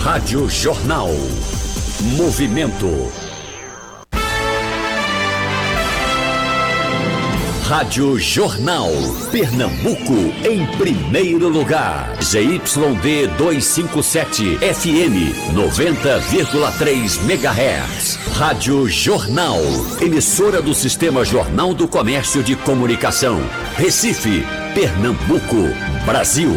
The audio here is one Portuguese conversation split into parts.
Rádio Jornal. Movimento. Rádio Jornal. Pernambuco em primeiro lugar. ZYD 257 FM 90,3 MHz. Rádio Jornal. Emissora do Sistema Jornal do Comércio de Comunicação. Recife, Pernambuco, Brasil.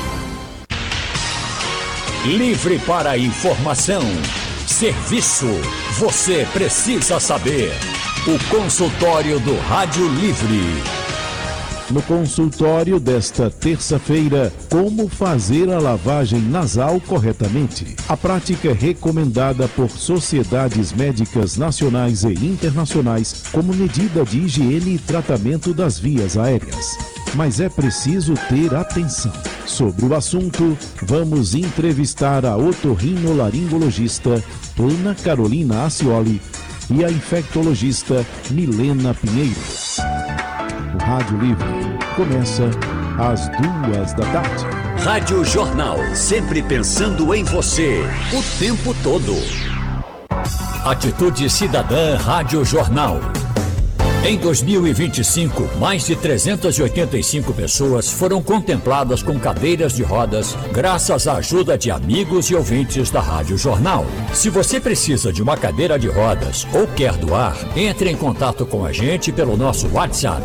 Livre para informação. Serviço. Você precisa saber. O consultório do Rádio Livre. No consultório desta terça-feira, como fazer a lavagem nasal corretamente. A prática é recomendada por sociedades médicas nacionais e internacionais como medida de higiene e tratamento das vias aéreas. Mas é preciso ter atenção. Sobre o assunto, vamos entrevistar a otorrinolaringologista Ana Carolina Acioli e a infectologista Milena Pinheiro. O Rádio Livre começa às 14h. Rádio Jornal, sempre pensando em você, o tempo todo. Atitude Cidadã Rádio Jornal. Em 2025, mais de 385 pessoas foram contempladas com cadeiras de rodas graças à ajuda de amigos e ouvintes da Rádio Jornal. Se você precisa de uma cadeira de rodas ou quer doar, entre em contato com a gente pelo nosso WhatsApp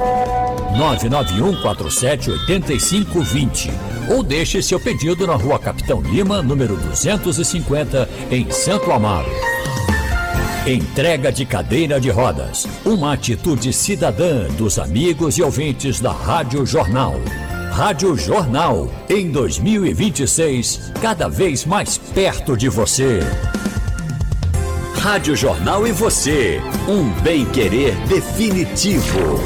991478520 ou deixe seu pedido na Rua Capitão Lima, número 250, em Santo Amaro. Entrega de cadeira de rodas, uma atitude cidadã dos amigos e ouvintes da Rádio Jornal. Rádio Jornal, em 2026, cada vez mais perto de você. Rádio Jornal e você, um bem-querer definitivo.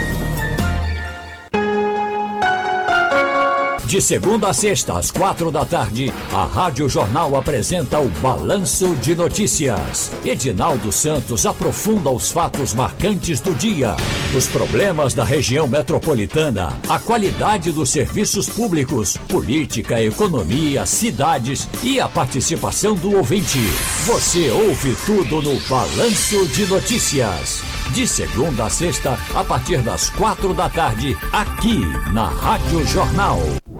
De segunda a sexta, às 16h, a Rádio Jornal apresenta o Balanço de Notícias. Edinaldo Santos aprofunda os fatos marcantes do dia, os problemas da região metropolitana, a qualidade dos serviços públicos, política, economia, cidades e a participação do ouvinte. Você ouve tudo no Balanço de Notícias. De segunda a sexta, a partir das 16h, aqui na Rádio Jornal.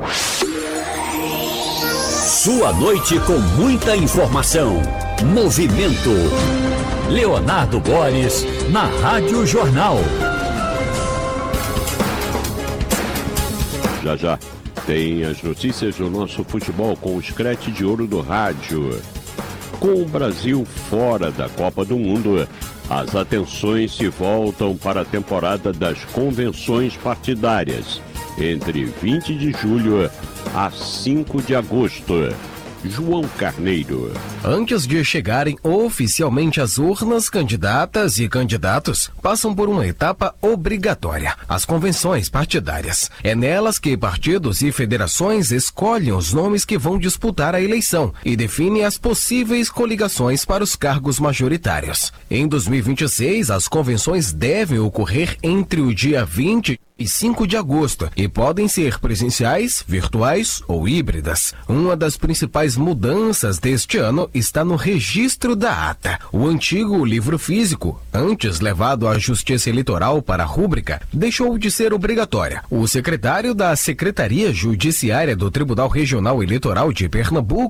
Sua noite com muita informação. Movimento. Leonardo Boris, na Rádio Jornal. Já tem as notícias do nosso futebol com o Scratch de Ouro do Rádio. Com o Brasil fora da Copa do Mundo, as atenções se voltam para a temporada das convenções partidárias, entre 20 de julho a 5 de agosto. João Carneiro. Antes de chegarem oficialmente às urnas, candidatas e candidatos passam por uma etapa obrigatória, as convenções partidárias. É nelas que partidos e federações escolhem os nomes que vão disputar a eleição e definem as possíveis coligações para os cargos majoritários. Em 2026, as convenções devem ocorrer entre o dia 20 e 5 de agosto e podem ser presenciais, virtuais ou híbridas. Uma das principais mudanças deste ano está no registro da ata. O antigo livro físico, antes levado à Justiça Eleitoral para a rúbrica, deixou de ser obrigatória. O secretário da Secretaria Judiciária do Tribunal Regional Eleitoral de Pernambuco,